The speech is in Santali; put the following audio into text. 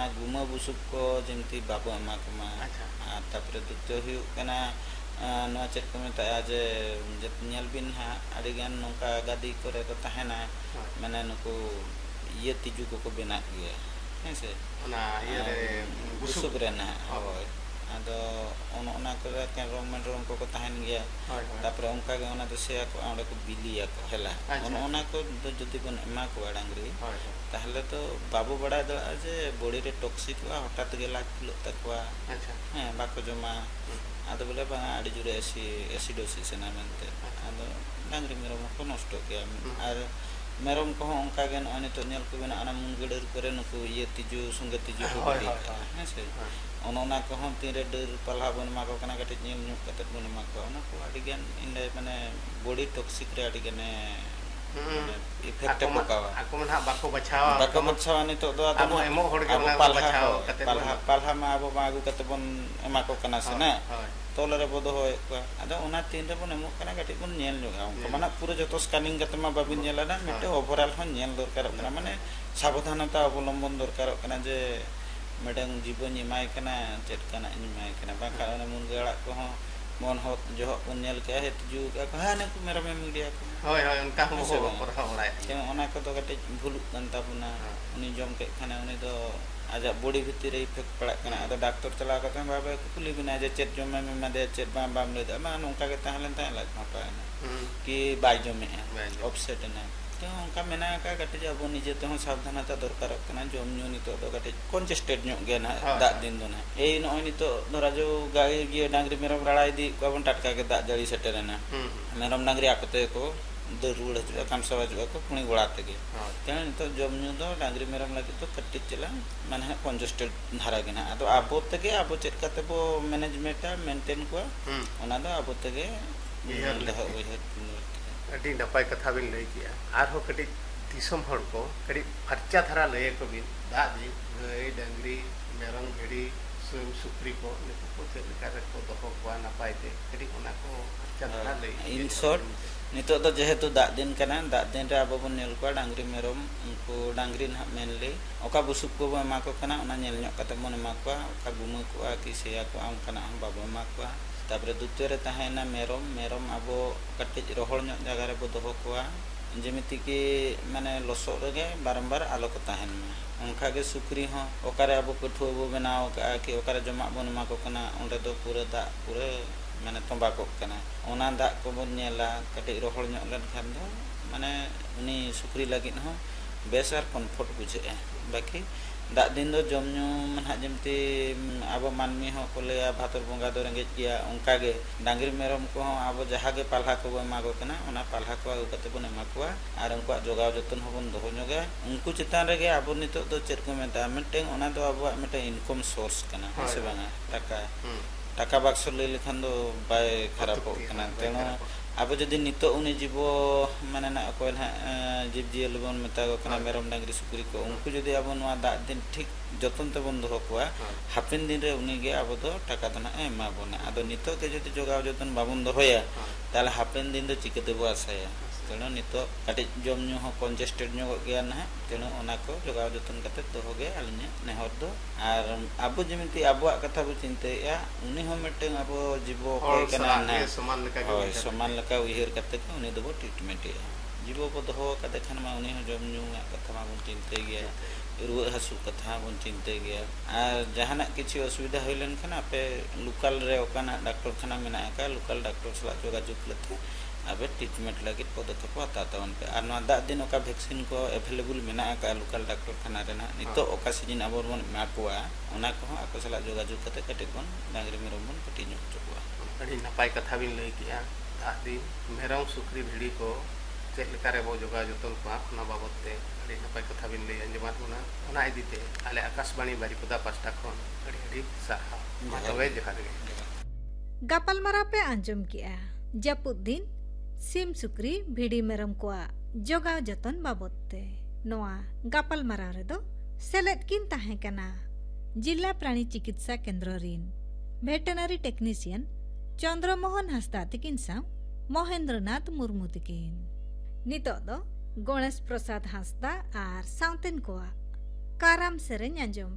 गुमा बुसुब को जमती बाबू एमा कमा तापरे दुत्य हुयु कना नोआ चेक को मेता जे नेल बिन हा अडिगान नोका गादी करे को तहना माने नुको ये तिजु को बेना गया हेसे ओना ये रे बुसुब रे ना होय आदो ओना करे के रोम को तहन गया तापरे उनका के ओना दसे को आंडे को बिलिया को हेला ओना को जति बन एमा को डांगरी ताहले तो बाबू बड़ा दला जे बॉडी रे टॉक्सिक वा हठात गे लागलो तकवा अच्छा बाको जमा आदो बोले बा आडी जुरे एसिडोसिस ना मनते आदो डांगरी मेरम को नष्ट गया आर मेरम को उनका के न तो नेल को बेना अना मुंगडर करे नको ये तिजु संगे तिजु हो हेसे ओना को हम तीरे डर पल्हा बन मा को कना कटे नेल नु कते बन मा को ओना को आडी गन इंडे माने बॉडी टॉक्सिक रे आडी गने effect पकावा ako man ha bako bachawa nito do ato emo hor ke na bachawa kate palha ma abo magu kate bon ema ko kana sena tolare bodo hoy ko ado ona tin re bon emo kana kate bon nyel joga mana pura joto scanning kate ma babin nyela na mite overall hon nyel dorkar kana mane sabodhanata अवलंबन dorkar kana je medang jibon nyimai kana chet kana nyimai kana baka ona mun gala ko mon hot jo pun nyel ke het ju ka kahane ku mera media ko hoy unka mo por horai yang ona ko to kate bhuluk kan tabuna uni jom ke khana uni do aja body bhitir re effect pala kana ado doctor chala ka babe ku kuli bina je chet jom me ma de chet bam bam le ma nongka ke tahlen ta la apa ki bai jom me offset na तो उनका मेना का कटे जब निजे तो सावधानता दरकार कना जम न्यू नितो तो कटे कंजेस्टेड न्यो गे ना दा दिन दो ना ए नय नितो धरा जो गाय गे डांगरी मेरम राड़ाई दी कोबन टटका के दा जड़ी सेटेरना मेरम डांगरी आकते को दरुड़ हजु काम सब हजु को पुणी गोड़ाते गे तेन नितो जम न्यू दो डांगरी मेरम लागे तो कट्टी चला माने कंजेस्टेड धारा गे ना आदो आबो तके आबो चेक कते बो मैनेजमेंट मेंटेन को ओना दो आबो तके अडी नपाय कथा बिन लई किया आर हो कटी दिसम हड़ को कटी फरचा धरा लय को बिन दा दी गई डंगरी मेरम भेड़ी सुम सुक्री को को से लेकर को दोहो को नपाय ते कटी ओना को फरचा धरा लई इन शॉर्ट नितो तो जेहेतु दा दिन कना दा दिन रे आबो बन नेल को डांगरी मेरम उनको डांगरी ना मेनली ओका बुसुक को मा को कना ओना नेल न्यो कते मन मा को ओका गुम को की सेया को आम कना हम बाबो मा को तापरे दुत्य रे तहेना मेरम आबो कटे रोहल न्यो जगह रे बो दोहो कोआ जेमिति की माने लसो रे बारंबार आलो को तहन में उनका के सुक्री हो ओकारे आबो कठुआ बो बनाओ का कि ओकारे जमा बन मा को कना ओंडे दो पूरा दा पूरे माने तंबा को कना ओना दा को बन नेला कटे रोहल न्यो लन खान दो माने उनी सुक्री लागिन हो बेसार कम्फर्ट बुझे बाकी दा दिन दो जमनु मनहा जेमती आबो मानमी हो को लेया भातर बंगा दो रेंगेज किया उनका गे डांगरी मेरम को आबो जहा गे पाल्हा को एमा को कना ओना पाल्हा को आगु कते बन एमा को आर उनको जोगाव जतन होबन दोहो न्योगे उनको चितान रेगे आबो नितो दो चेर को मेता मिटें ओना दो आबो मिटे इनकम सोर्स कना से बांगा टाका बाक्स ले लेखन दो बाय खराब हो कना तेनो अब जदि नितो उनी जीवो माने ना कोय ना जीव जील बन मेता को कना मेरम डांगरी सुकुरी को उनको जदि अब नवा दा दिन ठीक जतन ते बन दोहो को हापिन दिन रे उनी गे अब दो टाका दना एमा बने आदो नितो के जदि जोगाव जतन बाबन दोहोया ताले हापिन दिन दो चिके देबो आसाया तेनो नितो काटे जम न्यू हो कंजेस्टेड न्यू गया ना तेनो ओना को जोगाव जतन कते दोहो गे आलिnya नेहर दो आर आबो जेमिति आबो कथा बो चिंतेया उनी हो मेटे आबो जीवो को कना ना समान लका उहिर कते को उनी दो ट्रीटमेंट या जीवो को दोहो कते खन मा उनी हो जम न्यू कथा मा बन चिंते गया रुआ हसु कथा बन चिंते गया आर जहाना किछि असुविधा होइलन खन आपे लोकल रे ओकाना डॉक्टर खाना मेना का लोकल डॉक्टर सला जोगाजोग लेते अब ट्रीटमेंट लगे पदक्षेप हताता पे और दा दिन ओका वैक्सीन को अवेलेबल मेना का लोकल डॉक्टर खाना रे ना नितो ओका सीजन अब बन माकुआ ओना को ako सला जोगाजोग कते कटे कोन डांगरी मेरम बन कटी न्यो चुआ अडी नपाय कथा बिन लई किया दा दिन मेरम सुक्री भिड़ी को चेक लेका रे बो जोगा जतन को अपना बाबत ते अडी नपाय कथा बिन लई अंजमात होना ओना इदीते आले आकाशवाणी बारिपदा पास्टा खन अडी अडी साहा तबे जखा गे गापल मरा पे अंजम किया जपुद दिन सिम सुक्री भिड़ी मेरम को जोगाव जतन बाबते नोआ गापल मरा रे दो सेलेट किन ताहे कना जिला प्राणी चिकित्सा केंद्र रिन वेटरनरी टेक्नीशियन चंद्रमोहन हस्ता तकिन साव महेंद्रनाथ मुर्मू तकिन नितो दो गणेश प्रसाद हस्ता आर साउतेन को काराम सेरेन अंजम